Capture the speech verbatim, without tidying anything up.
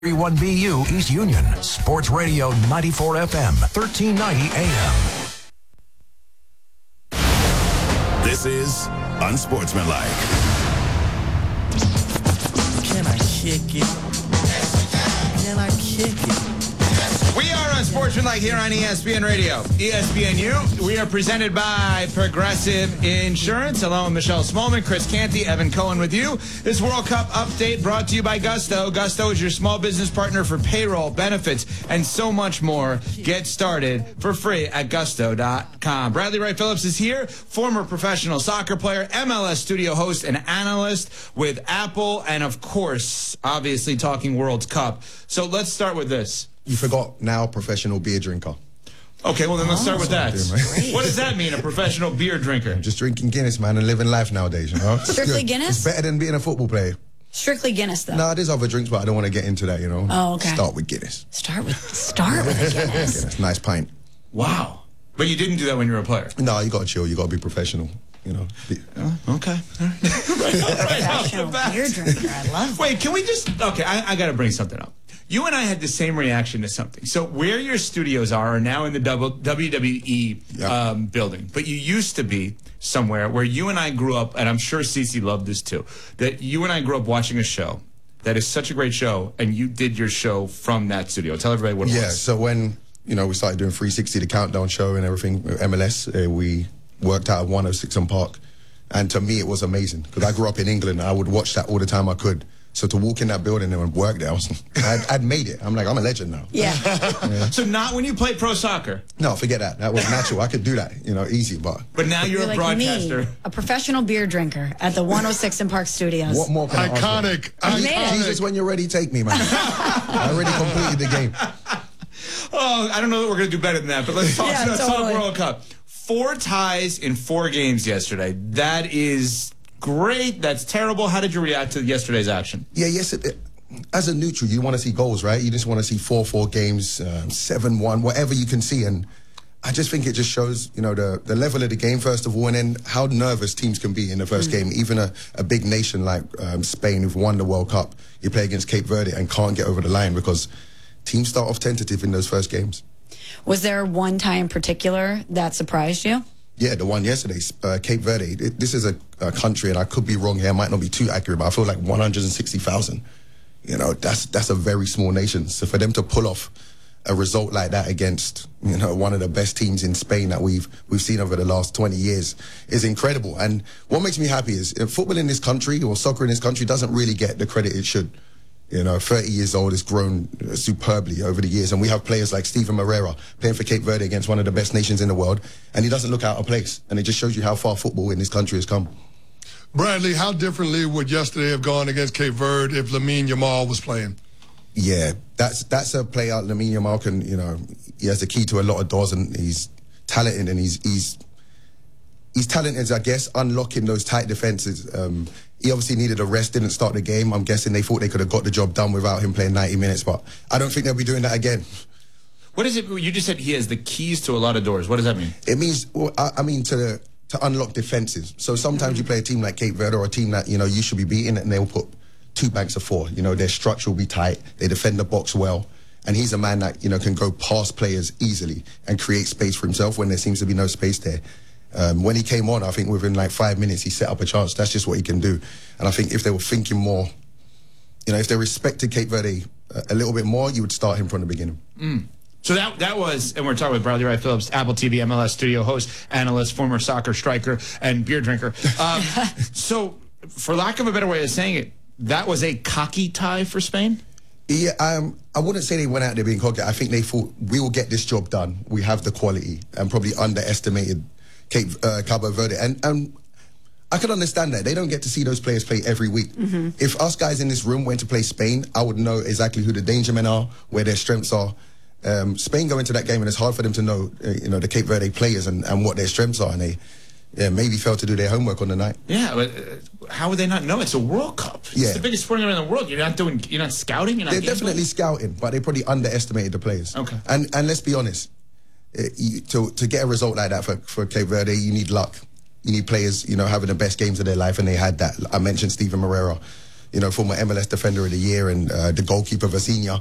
one B U East Union, Sports Radio ninety-four F M, thirteen ninety A M. This is Unsportsmanlike. Can I kick it? Can I kick it? We are Unsportsmanlike here on E S P N Radio. E S P N U, we are presented by Progressive Insurance. Hello, I'm Michelle Smallman, Chris Canty, Evan Cohen with you. This World Cup update brought to you by Gusto. Gusto is your small business partner for payroll, benefits, and so much more. Get started for free at gusto dot com. Bradley Wright Phillips is here, former professional soccer player, M L S studio host and analyst with Apple, and of course, obviously talking World Cup. So let's start with this. You forgot now professional beer drinker. Okay, well then let's start with that. Doing, What does that mean, a professional beer drinker? Just drinking Guinness, man, and living life nowadays, you know? Strictly Guinness? It's better than being a football player. Strictly Guinness, though. No, there's other drinks, but I don't want to get into that, you know? Oh, okay. Start with Guinness. Start with start with a Guinness. Guinness, nice pint. Wow. But you didn't do that when you were a player? No, you got to chill. You got to be professional, you know? Oh, okay. All right. Professional beer drinker. I love that. Wait, can we just... Okay, I, I got to bring something up. You and I had the same reaction to something. So where your studios are are now in the W W E Yep. um, building. But you used to be somewhere where you and I grew up, and I'm sure Cece loved this too, that you and I grew up watching a show that is such a great show, and you did your show from that studio. Tell everybody what it Yeah, was. so when, you know, we started doing three sixty, the countdown show and everything, M L S, uh, we worked out of one oh six and Park. And to me, it was amazing, because I grew up in England, and I would watch that all the time I could. So to walk in that building and work there, I was, I'd, I'd made it. I'm like, I'm a legend now. Yeah. Yeah. So not when you played pro soccer, No, forget that. That was natural. I could do that, you know, easy. But but now you're, You're a like broadcaster. me, a professional beer drinker at the one oh six and Park Studios. what more can I ask for? Iconic. You made it. Jesus, when you're ready, take me, man. I already completed the game. Oh, I don't know that we're going to do better than that, but let's talk, Yeah, let's totally. talk World Cup. Four ties in four games yesterday. That is great. That's terrible. How did you react to yesterday's action? Yeah, yes. It, it, as a neutral, you want to see goals, right? You just want to see four four games, um, seven one, whatever you can see. And I just think it just shows, you know, the, the level of the game, first of all, and then how nervous teams can be in the first game. Even a, a big nation like um, Spain, who've won the World Cup, you play against Cape Verde and can't get over the line because teams start off tentative in those first games. Was there one tie in particular that surprised you? Yeah, the one yesterday, uh, Cape Verde. It, this is a, a country, and I could be wrong here, I might not be too accurate, but I feel like one hundred sixty thousand. You know, that's that's a very small nation. So for them to pull off a result like that against, you know, one of the best teams in Spain that we've we've seen over the last twenty years is incredible. And what makes me happy is uh, football in this country, or soccer in this country, doesn't really get the credit it should. You know, thirty years old, it's grown uh, superbly over the years. And we have players like Steven Moreira playing for Cape Verde against one of the best nations in the world, and he doesn't look out of place. And it just shows you how far football in this country has come. Bradley, how differently would yesterday have gone against Cape Verde if Lamine Yamal was playing? Yeah, that's that's a player. Lamine Yamal can, you know, he has the key to a lot of doors, and he's talented, and he's he's he's talented, I guess, unlocking those tight defenses. Um, he obviously needed a rest, didn't start the game. I'm guessing they thought they could have got the job done without him playing ninety minutes, but I don't think they'll be doing that again. What is it? You just said he has the keys to a lot of doors. What does that mean? It means, well, I, I mean, to to unlock defenses. So sometimes you play a team like Cape Verde or a team that, you know, you should be beating, and they'll put two banks of four. You know, their structure will be tight. They defend the box well. And he's a man that, you know, can go past players easily and create space for himself when there seems to be no space there. Um, when he came on, I think within like five minutes, he set up a chance. That's just what he can do. And I think if they were thinking more, you know, if they respected Cape Verde a, a little bit more, you would start him from the beginning. Mm. So that that was, and we're talking with Bradley Wright Phillips, Apple T V, M L S studio host, analyst, former soccer striker, and beer drinker. Um, so, for lack of a better way of saying it, that was a cocky tie for Spain? Yeah, um, I wouldn't say they went out there being cocky. I think they thought, we will get this job done. We have the quality, and probably underestimated Cape uh, Cabo Verde. And, and I can understand that. They don't get to see those players play every week. Mm-hmm. If us guys in this room went to play Spain, I would know exactly who the danger men are, where their strengths are. Um, Spain go into that game, and it's hard for them to know, uh, you know, the Cape Verde players and, and what their strengths are, and they yeah, maybe failed to do their homework on the night. Yeah, but uh, how would they not know? It's a World Cup. It's Yeah. the biggest sporting event in the world. You're not doing, you're not scouting. You're not They're gambling? definitely scouting, but they probably underestimated the players. Okay. And and let's be honest, uh, you, to to get a result like that for for Cape Verde, you need luck. You need players, you know, having the best games of their life, and they had that. I mentioned Steven Moreira. you know, former M L S Defender of the Year and uh, the goalkeeper Vasinha.